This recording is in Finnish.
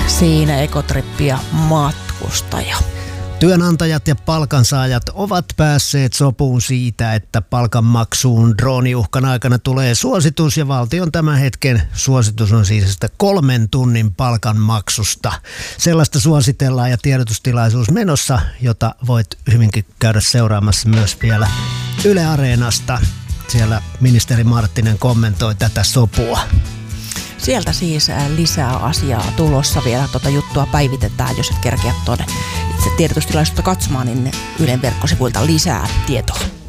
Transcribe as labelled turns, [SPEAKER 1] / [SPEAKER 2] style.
[SPEAKER 1] Siinä Ekotrippi ja matkustaja.
[SPEAKER 2] Työnantajat ja palkansaajat ovat päässeet sopuun siitä, että palkanmaksuun drooniuhkan aikana tulee suositus, ja valtion tämän hetken suositus on siis sitä 3 tunnin palkanmaksusta. Sellaista suositellaan ja tiedotustilaisuus menossa, jota voit hyvinkin käydä seuraamassa myös vielä Yle Areenasta. Siellä ministeri Marttinen kommentoi tätä sopua.
[SPEAKER 1] Sieltä siis lisää asiaa tulossa, vielä juttua päivitetään, jos et kerkeä tuonne itse tiedotustilaisuutta katsomaan, niin Ylen verkkosivuilta lisää tietoa.